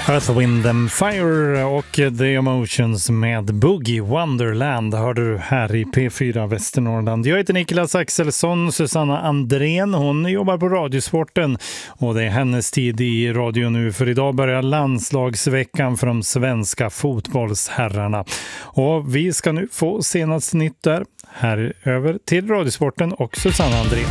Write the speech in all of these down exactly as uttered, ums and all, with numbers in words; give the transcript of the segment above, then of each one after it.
Earth, Wind and Fire och The Emotions med Boogie Wonderland hörde du här i P fyra Västernorrland. Jag heter Niklas Axelsson, Susanna Andrén, hon jobbar på Radiosporten och det är hennes tid i radio nu, för idag börjar landslagsveckan för de svenska fotbollsherrarna. Och vi ska nu få senast nytt där. Här över till Radiosporten och Susanna Andrén.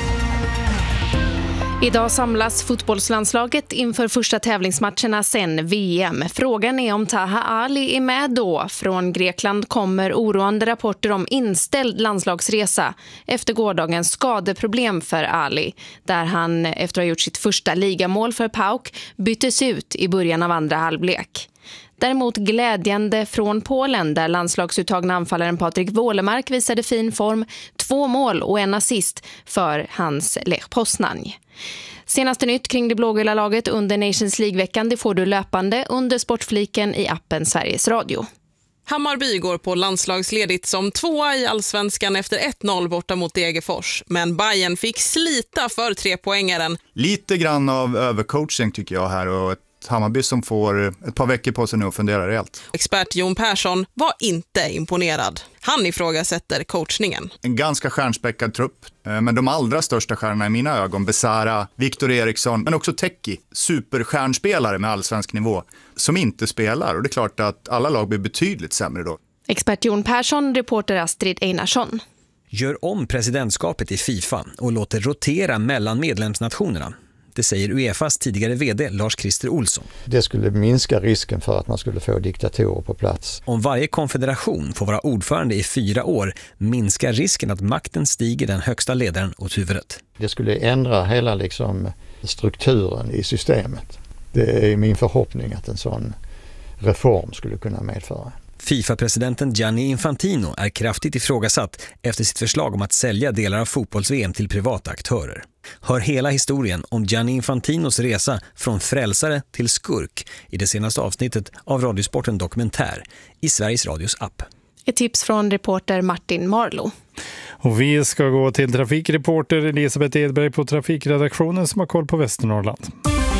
Idag samlas fotbollslandslaget inför första tävlingsmatcherna sen V M. Frågan är om Taha Ali är med då. Från Grekland kommer oroande rapporter om inställd landslagsresa efter gårdagens skadeproblem för Ali, där han efter att ha gjort sitt första ligamål för PAOK byttes ut i början av andra halvlek. Däremot glädjande från Polen, där landslagsuttagna anfallaren Patrik Wålemark visade fin form, två mål och en assist för hans Lech Poznań. Senaste nytt kring det blågula laget under Nations League-veckan, det får du löpande under sportfliken i appen Sveriges Radio. Hammarby går på landslagsledigt som tvåa i Allsvenskan efter ett noll borta mot Degerfors. Men Bayern fick slita för trepoängaren. Lite grann av övercoaching tycker jag här, och ett Hammarby som får ett par veckor på sig nu och funderar rejält. Expert Jon Persson var inte imponerad. Han ifrågasätter coachningen. En ganska stjärnspäckad trupp, men de allra största stjärnorna i mina ögon, Besara, Victor Eriksson, men också Teki, superstjärnspelare med allsvensk nivå, som inte spelar. Och det är klart att alla lag blir betydligt sämre då. Expert Jon Persson, reporter Astrid Einarsson. Gör om presidentskapet i FIFA och låter rotera mellan medlemsnationerna. Det säger UEFAs tidigare vd Lars-Christer Olsson. Det skulle minska risken för att man skulle få diktatorer på plats. Om varje konfederation får vara ordförande i fyra år minskar risken att makten stiger den högsta ledaren åt huvudet. Det skulle ändra hela liksom strukturen i systemet. Det är min förhoppning att en sån reform skulle kunna medföra. FIFA-presidenten Gianni Infantino är kraftigt ifrågasatt efter sitt förslag om att sälja delar av fotbolls-V M till privata aktörer. Hör hela historien om Gianni Infantinos resa från frälsare till skurk i det senaste avsnittet av Radiosporten Dokumentär i Sveriges Radios app. Ett tips från reporter Martin Marlo. Och vi ska gå till trafikreporter Elisabeth Edberg på trafikredaktionen som har koll på Västernorrland.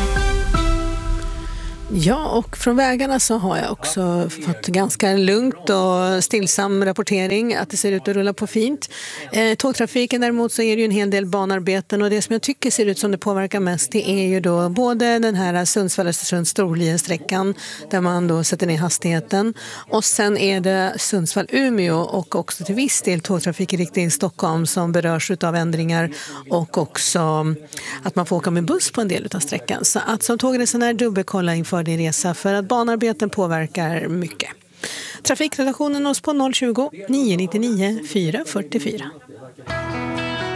Ja, och från vägarna så har jag också fått ganska lugnt och stillsam rapportering att det ser ut att rulla på fint. Eh, tågtrafiken däremot så är det ju en hel del banarbeten, och det som jag tycker ser ut som det påverkar mest, det är ju då både den här Sundsvall-Östersund-Storliensträckan där man då sätter ner hastigheten, och sen är det Sundsvall-Umeå och också till viss del tågtrafik i riktning Stockholm som berörs av ändringar, och också att man får åka med buss på en del av sträckan. Så att som tågresenär dubbelkolla inför din resa, för att banarbeten påverkar mycket. Trafikredaktionen oss på noll tjugo, nio nio nio, fyra fyra fyra.